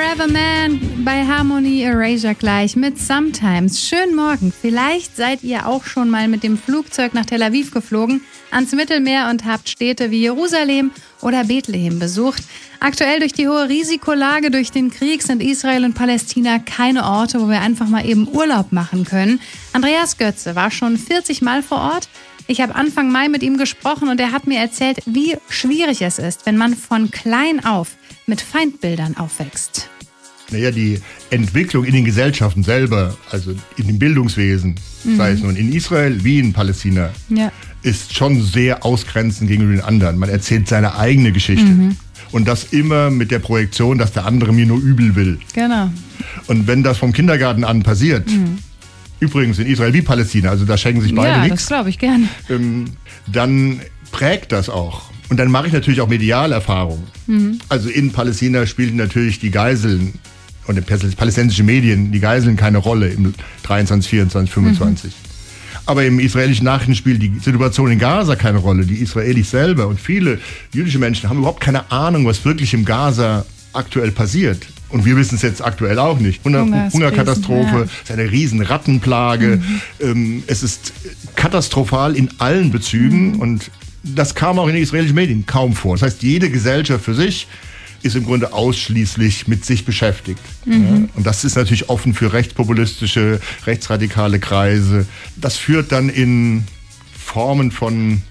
Forever Man bei Harmony Erasure gleich mit Sometimes. Schönen Morgen. Vielleicht seid ihr auch schon mal mit dem Flugzeug nach Tel Aviv geflogen, ans Mittelmeer und habt Städte wie Jerusalem oder Bethlehem besucht. Aktuell durch die hohe Risikolage durch den Krieg sind Israel und Palästina keine Orte, wo wir einfach mal eben Urlaub machen können. Andreas Götze war schon 40 Mal vor Ort. Ich habe Anfang Mai mit ihm gesprochen und er hat mir erzählt, wie schwierig es ist, wenn man von klein auf mit Feindbildern aufwächst. Naja, die Entwicklung in den Gesellschaften selber, also in dem Bildungswesen, sei es nun in Israel wie in Palästina, ist schon sehr ausgrenzend gegenüber den anderen. Man erzählt seine eigene Geschichte. Und das immer mit der Projektion, dass der andere mir nur übel will. Genau. Und wenn das vom Kindergarten an passiert, übrigens in Israel wie Palästina, also da schenken sich beide nichts. Ja, das glaube ich gerne. Dann prägt das auch. Und dann mache ich natürlich auch Medialerfahrungen. Also in Palästina spielten natürlich die Geiseln und die palästinensischen Medien, die Geiseln keine Rolle im 23, 24, 25. Aber im israelischen Nachrichten spielt die Situation in Gaza keine Rolle. Die Israelis selber und viele jüdische Menschen haben überhaupt keine Ahnung, was wirklich im Gaza aktuell passiert. Und wir wissen es jetzt aktuell auch nicht. Hungerkatastrophe, es ist eine riesen Rattenplage. Es ist katastrophal in allen Bezügen und das kam auch in den israelischen Medien kaum vor. Das heißt, jede Gesellschaft für sich ist im Grunde ausschließlich mit sich beschäftigt. Ja? Und das ist natürlich offen für rechtspopulistische, rechtsradikale Kreise. Das führt dann in Formen von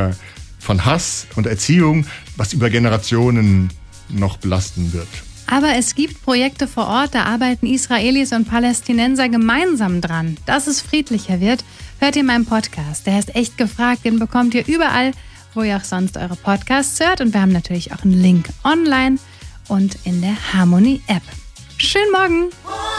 Hass und Erziehung, was über Generationen noch belasten wird. Aber es gibt Projekte vor Ort, da arbeiten Israelis und Palästinenser gemeinsam dran, dass es friedlicher wird. Hört ihr meinen Podcast, der heißt Echt gefragt, den bekommt ihr überall, wo ihr auch sonst eure Podcasts hört. Und wir haben natürlich auch einen Link online und in der Harmony-App. Schönen Morgen!